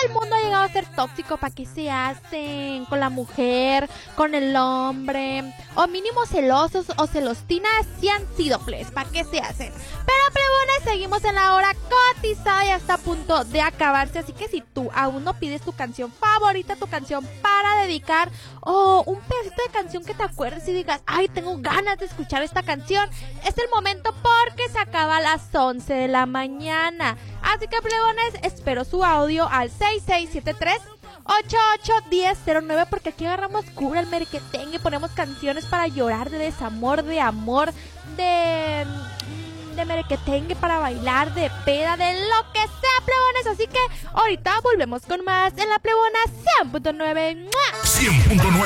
el mundo ha llegado a ser tóxico. ¿Para qué se hacen? Con la mujer, con el hombre, o mínimo celosos o celostinas sí han sido, pues. ¿Para qué se hacen? Pero plebones, seguimos en la hora cotizada y está a punto de acabarse. Así que si tú aún no pides tu canción favorita, tu canción para dedicar, o un pedacito de canción que te acuerdes y digas, ay, tengo ganas de escuchar esta canción, es el momento porque se acaba a las 11 de la mañana. Así que plebones, espero su audio al 6673-881009, porque aquí agarramos cura el merequetengue, ponemos canciones para llorar de desamor, de amor, de merequetengue, para bailar, de peda, de lo que sea, plebones. Así que ahorita volvemos con más en la plebona 100.9. 100.9